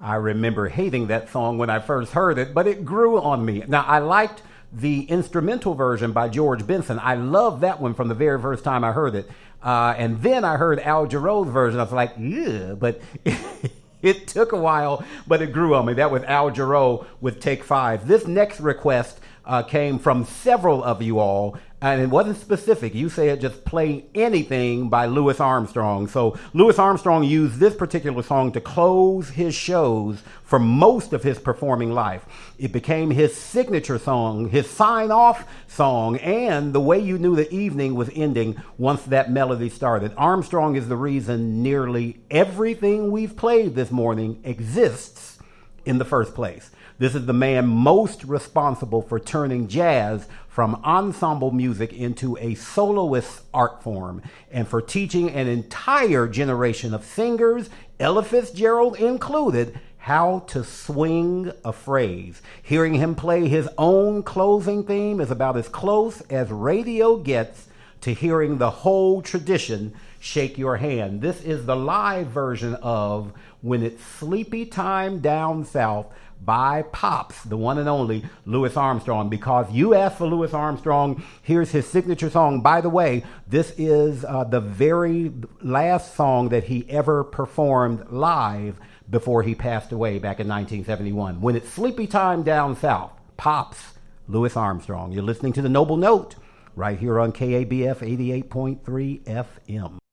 I remember hating that song when I first heard it, but it grew on me. Now, I liked the instrumental version by George Benson. I loved that one from the very first time I heard it. And then I heard Al Jarreau's version. I was like, yeah, but it took a while, but it grew on me. That was Al Jarreau with Take Five. This next request came from several of you all, and it wasn't specific. You said just play anything by Louis Armstrong. So Louis Armstrong used this particular song to close his shows for most of his performing life. It became his signature song, his sign-off song, and the way you knew the evening was ending once that melody started. Armstrong is the reason nearly everything we've played this morning exists in the first place. This is the man most responsible for turning jazz from ensemble music into a soloist art form, and for teaching an entire generation of singers, Ella Fitzgerald included, how to swing a phrase. Hearing him play his own closing theme is about as close as radio gets to hearing the whole tradition shake your hand. This is the live version of When It's Sleepy Time Down South by Pops, the one and only Louis Armstrong. Because you asked for Louis Armstrong, here's his signature song. By the way, this is the very last song that he ever performed live before he passed away back in 1971. When It's Sleepy Time Down South, Pops, Louis Armstrong. You're listening to The Noble Note right here on KABF 88.3 FM.